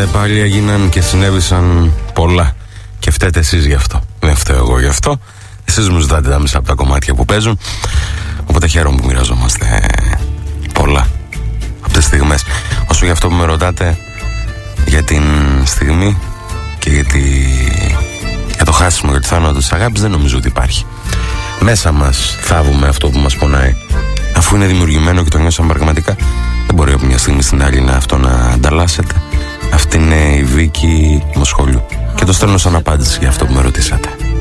πάλι έγιναν και συνέβησαν πολλά. Και φταίτε εσείς γι' αυτό. Δεν φταίω εγώ γι' αυτό. Εσείς μου ζητάτε τα μισά από τα κομμάτια που παίζουν. Οπότε χαίρομαι που μοιραζόμαστε πολλά από τις στιγμές. Όσο για αυτό που με ρωτάτε για την στιγμή και για το χάσιμο, για το θάνατο της αγάπης, δεν νομίζω ότι υπάρχει. Μέσα μας θάβουμε αυτό που μας πονάει. Αφού είναι δημιουργημένο και το νιώσαμε πραγματικά, δεν μπορεί από μια στιγμή στην άλλη να ανταλλάσσεται. Αυτή είναι η Βίκη Μοσχολιού. Και το στέλνω σαν απάντηση για αυτό που με ρωτήσατε.